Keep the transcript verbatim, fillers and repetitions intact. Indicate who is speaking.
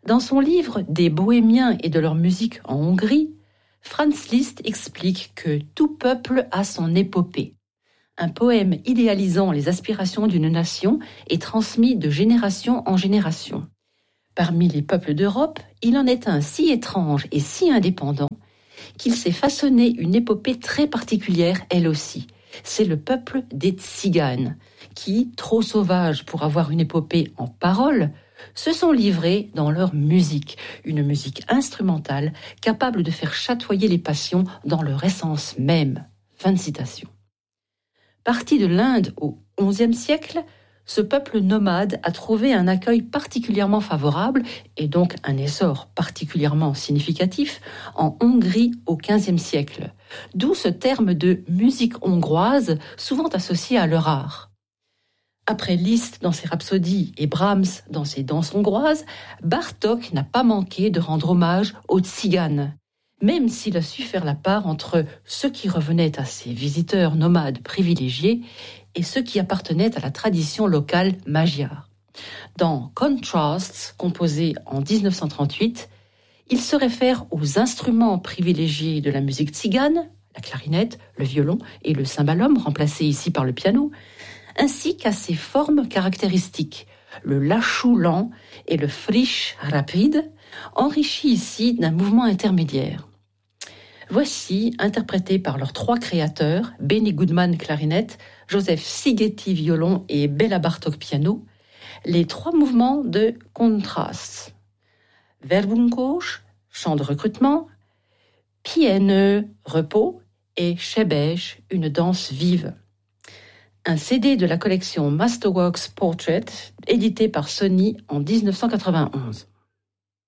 Speaker 1: Dans son livre « Des Bohémiens et de leur musique en Hongrie », Franz Liszt explique que tout peuple a son épopée. Un poème idéalisant les aspirations d'une nation est transmis de génération en génération. Parmi les peuples d'Europe, il en est un si étrange et si indépendant qu'il s'est façonné une épopée très particulière, elle aussi. C'est le peuple des Tziganes, qui, trop sauvages pour avoir une épopée en paroles, se sont livrés dans leur musique, une musique instrumentale capable de faire chatoyer les passions dans leur essence même. Fin de citation. Parti de l'Inde au onzième siècle, ce peuple nomade a trouvé un accueil particulièrement favorable et donc un essor particulièrement significatif en Hongrie au quinzième siècle, d'où ce terme de musique hongroise souvent associé à leur art. Après Liszt dans ses rhapsodies et Brahms dans ses danses hongroises, Bartók n'a pas manqué de rendre hommage aux Tziganes, même s'il a su faire la part entre ceux qui revenaient à ses visiteurs nomades privilégiés et ceux qui appartenaient à la tradition locale magyare. Dans Contrasts, composé en dix-neuf cent trente-huit, il se réfère aux instruments privilégiés de la musique tzigane, la clarinette, le violon et le cymbalum, remplacé ici par le piano, ainsi qu'à ses formes caractéristiques, le lachou lent et le frisch rapide, enrichis ici d'un mouvement intermédiaire. Voici, interprétés par leurs trois créateurs, Benny Goodman clarinette, Joseph Szigeti violon et Béla Bartók piano, les trois mouvements de Contrasts. Verbunkós, chant de recrutement, Pihenő, repos, et Sebes, une danse vive. Un C D de la collection Masterworks Portrait, édité par Sony en dix-neuf cent quatre-vingt-onze.